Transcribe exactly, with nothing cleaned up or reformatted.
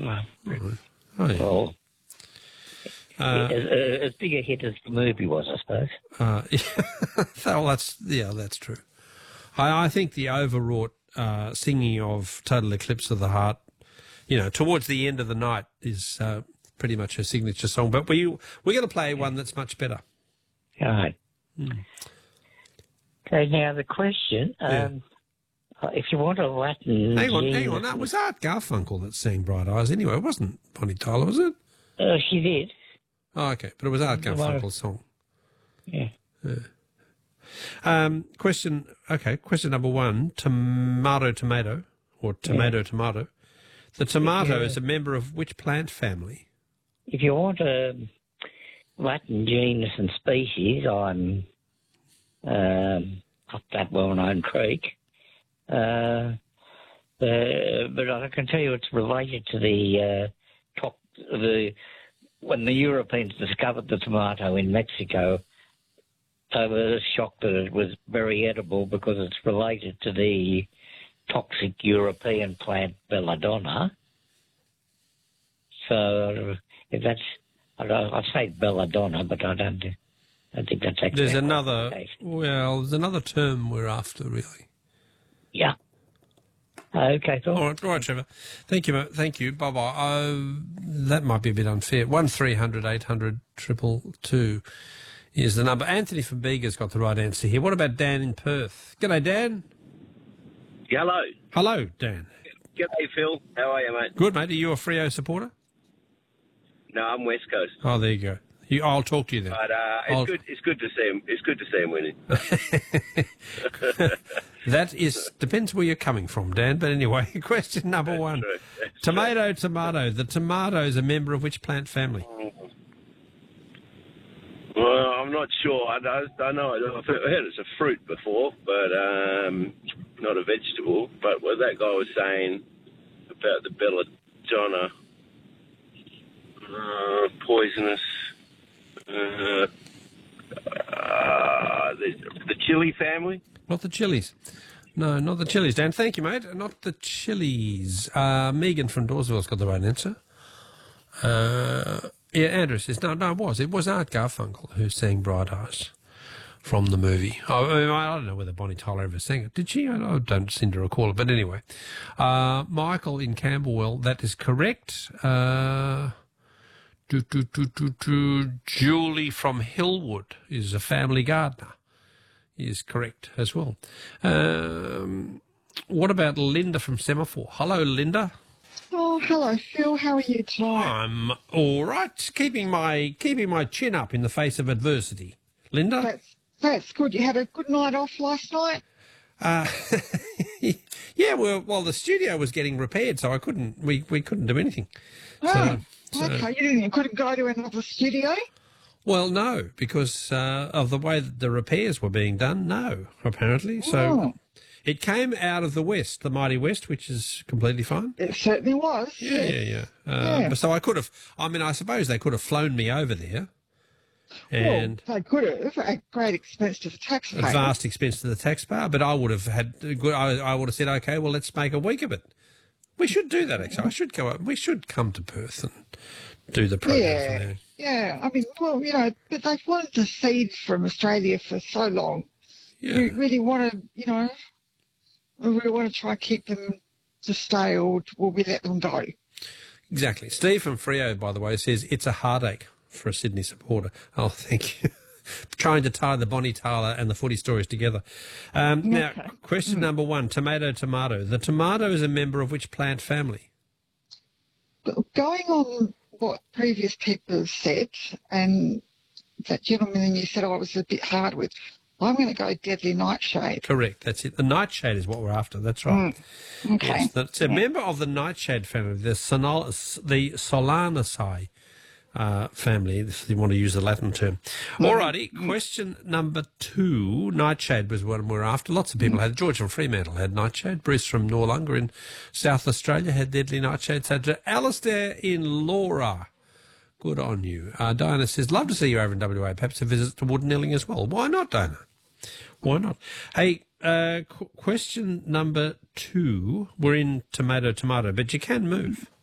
Oh, Oh, yeah. well, Uh, as, as big a hit as the movie was, I suppose. Uh, well, that's yeah, that's true. I, I think the overwrought uh, singing of "Total Eclipse of the Heart," you know, towards the end of the night, is uh, pretty much her signature song. But we we're going to play one that's much better. All right. Mm. Okay, now the question, um, Yeah. if you want a Latin... Hang on, hang genus- on. That was Art Garfunkel that sang "Bright Eyes." Anyway, it wasn't Bonnie Tyler, was it? Uh, she did. Oh, okay, but it was Art Garfunkel's song. Yeah. Yeah. Um, question, okay, question number one, tomato, tomato, or tomato, Yeah. tomato. The tomato Yeah. is a member of which plant family? If you want a Latin genus and species, I'm um, up that well-known creek. Uh, uh, but I can tell you it's related to the uh, top, the when the Europeans discovered the tomato in Mexico. They were shocked that it was very edible because it's related to the toxic European plant belladonna. So if that's, I, don't, I say belladonna, but I don't, I think that's actually There's another, well, there's another term we're after, really. Yeah. Okay, cool. All right, all right, Trevor. Thank you, mate. Thank you. Bye-bye. Uh, that might be a bit unfair. one three hundred eight hundred triple two is the number. Anthony from Bega's got the right answer here. What about Dan in Perth? G'day, Dan. Hello. Hello, Dan. G'day, Phil. How are you, mate? Good, mate. Are you a Freo supporter? No, I'm West Coast. Oh, there you go. You, I'll talk to you then. But uh, it's I'll- good. It's good to see him. It's good to see him winning. That is depends where you're coming from, Dan. But anyway, question number That's one: true. That's tomato, tomato. The tomato is a member of which plant family? Well, I'm not sure. I, I, I know. I've heard it's a fruit before, but um, not a vegetable. But what that guy was saying about the belladonna, uh, poisonous, uh, uh, the, the chili family. Not the chilies. No, not the chilies, Dan. Thank you, mate. Not the chilies. Uh, Megan from Dawesville's got the right answer. Uh, yeah, Andrew says, no, no, it was. It was Art Garfunkel who sang Bright Eyes from the movie. I, I, mean, I don't know whether Bonnie Tyler ever sang it. Did she? I, I don't seem to recall it. But anyway, uh, Michael in Camberwell, that is correct. Uh, do, do, do, do, do. Julie from Hillwood is a family gardener. Is correct as well. Um, what about Linda from Semaphore? Hello, Linda. Oh, hello, Phil. How are you tonight? I'm all right. Keeping my keeping my chin up in the face of adversity. Linda? That's, that's good. You had a good night off last night? Uh, yeah, well, well, the studio was getting repaired, so I couldn't. We, we couldn't do anything. Oh, so, okay. You didn't. You couldn't go to another studio? Well, no, because uh, of the way that the repairs were being done. No, apparently. So Oh. it came out of the West, the mighty West, which is completely fine. It certainly was. Yeah, yeah, yeah. Uh, Yeah. So I could have. I mean, I suppose they could have flown me over there, and Well, they could have at great expense to the taxpayer. at vast expense to the taxpayer. But I would have had. a good- I, I would have said, okay, well, let's make a week of it. We should do that. Actually, I should go up. We should come to Perth and do the program Yeah. from there. Yeah, I mean, well, you know, but they've wanted to seed from Australia for so long. Yeah. We really want to, you know, we really want to try and keep them to stay, or will we let them go? Exactly. Steve from Freo, by the way, says it's a heartache for a Sydney supporter. Oh, thank you. Trying to tie the Bonnie Tyler and the footy stories together. Um, now, Okay. question number one, tomato, tomato. The tomato is a member of which plant family? But going on what previous people have said, and that gentleman in you said I was a bit hard with, I'm going to go deadly nightshade. Correct. That's it. The nightshade is what we're after. That's right. Okay. Yes, that's a member of the nightshade family, the, Sonol- the Solanaceae uh, family, if you want to use the Latin term. All righty. Question number two. Nightshade was what we're after. Lots of people had. George from Fremantle had nightshade. Bruce from Noarlunga in South Australia had deadly nightshade. So to Alistair in Laura. Good on you. Uh, Diana says, love to see you over in W A. Perhaps a visit to Woodnilling as well. Why not, Diana? Why not? Hey, uh, qu- question number two. We're in tomato, tomato, but you can move.